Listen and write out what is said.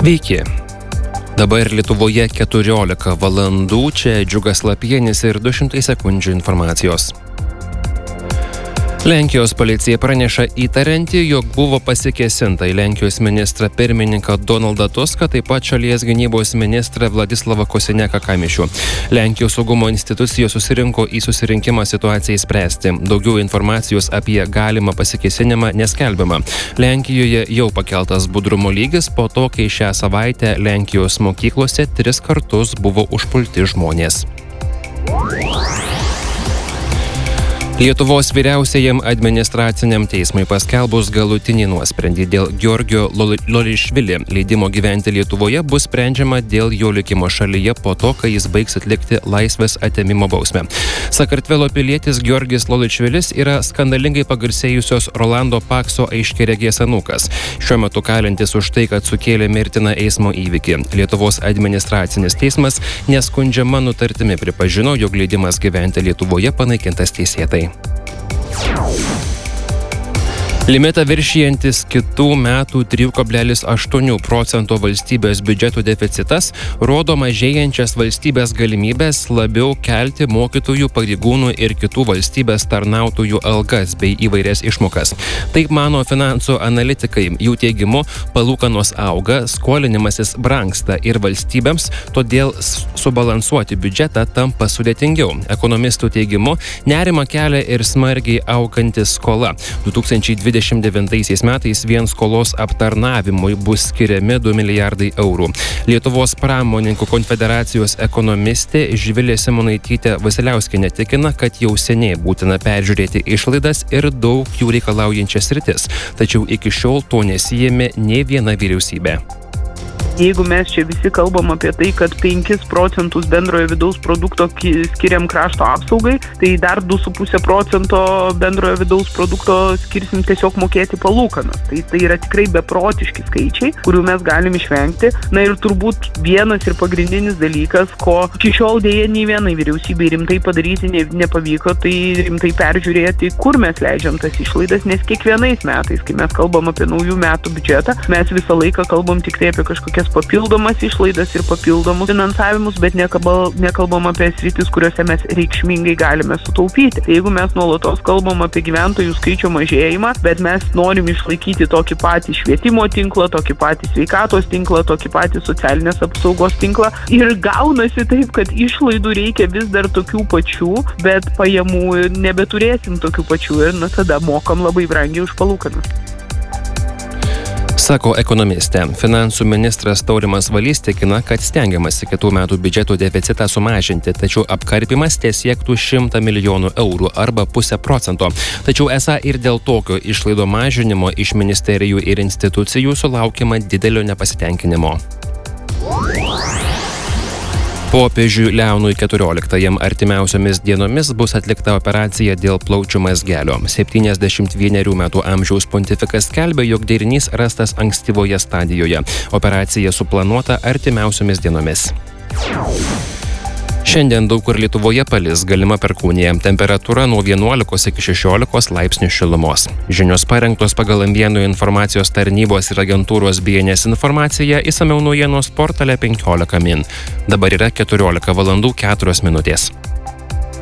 Sveiki. Dabar Lietuvoje 14 valandų, čia Džiugas Lapienis ir 200 sekundžių informacijos. Lenkijos policija praneša įtarianti, jog buvo pasikėsinta į Lenkijos ministrą pirmininką Donaldą Tuską, taip pat šalies gynybos ministrą Vladislavą Kosiniaką-Kamišių. Lenkijos saugumo institucijos susirinko į susirinkimą situacijai spręsti. Daugiau informacijos apie galimą pasikėsinimą neskelbiama. Lenkijoje jau pakeltas budrumo lygis po to, kai šią savaitę Lenkijos mokyklose 3 kartus buvo užpulti žmonės. Lietuvos vyriausiajam administraciniam teismui paskelbus galutinį nuosprendį dėl Georgio Lolišvili leidimo gyventi Lietuvoje bus sprendžiama dėl jo likimo šalyje po to, kai jis baigs atlikti laisvės atėmimo bausmę. Sakartvelo pilietis Georgis Lolišvilis yra skandalingai pagarsėjusios Rolando Pakso aiškiaregės anūkas. Šiuo metu kalintis už tai, kad sukėlė mirtiną eismo įvykį. Lietuvos administracinis teismas neskundžiama nutartimi pripažino, jog leidimas gyventi Lietuvoje panaikintas teisėtai. Limitą viršijantis kitų metų 3,8% valstybės biudžeto deficitas rodo mažėjančias valstybės galimybės labiau kelti mokytojų, pareigūnų ir kitų valstybės tarnautojų algas bei įvairias išmokas. Taip mano finansų analitikai. Jų teigimu, palūkanos auga, skolinimasis brangsta ir valstybėms, todėl subalansuoti biudžetą tampa sudėtingiau. Ekonomistų teigimu, nerimą kelia ir smarkiai augantis skola. 2029 metais vien skolos aptarnavimui bus skiriami 2 milijardai eurų. Lietuvos pramonininkų konfederacijos ekonomistė Živilė Simonaitytė Vasiliauskienė tikina, kad jau seniai būtina peržiūrėti išlaidas ir daug jų reikalaujančias sritis, tačiau iki šiol to nesijėmė nei viena vyriausybė. Jeigu mes čia visi kalbam apie tai, kad 5% bendrojo vidaus produkto skiriam krašto apsaugai, tai dar 2,5% bendrojo vidaus produkto skirsim tiesiog mokėti palūkanas. Tai yra tikrai beprotiški skaičiai, kurių mes galim išvengti. Na ir turbūt vienas ir pagrindinis dalykas, ko iki šiol dėja nei vienai vyriausybei rimtai padaryti nepavyko, tai rimtai peržiūrėti, kur mes leidžiam tas išlaidas, nes kiekvienais metais, kai mes kalbam apie naujų metų biudžetą, mes visą laiką kalbam tik tai apie kažkokias papildomas išlaidas ir papildomus finansavimus, bet nekalbam apie sritis, kuriuose mes reikšmingai galime sutaupyti. Tai jeigu mes nuolatos kalbam apie gyventojų skaičių mažėjimą, bet mes norim išlaikyti tokį patį švietimo tinklą, tokį patį sveikatos tinklą, tokį patį socialinės apsaugos tinklą ir gaunasi taip, kad išlaidų reikia vis dar tokių pačių, bet pajamų nebeturėsim tokių pačių ir tada mokam labai brangiai už palūkanas. Sako ekonomistė. Finansų ministras Taurimas Valys tikina, kad stengiamasi kitų metų biudžeto deficitą sumažinti, tačiau apkarpimas tiesiektų 100 milijonų eurų arba 0,5%. Tačiau esą ir dėl tokio išlaido mažinimo iš ministerijų ir institucijų sulaukiama didelio nepasitenkinimo. Popiežiui Leonui XIV artimiausiomis dienomis bus atlikta operacija dėl plaučių mazgelio. 71 metų amžiaus pontifikas skelbia, jog derinys rastas ankstyvoje stadijoje. Operacija suplanuota artimiausiomis dienomis. Šiandien daug kur Lietuvoje palis, galima perkūnija. Temperatūra nuo 11 iki 16 laipsnių šilumos. Žinios parengtos pagal Ambienų informacijos tarnybos ir agentūros BNS informaciją, išsamiau naujienos portale 15 min. Dabar yra 14 valandų 4 minutės.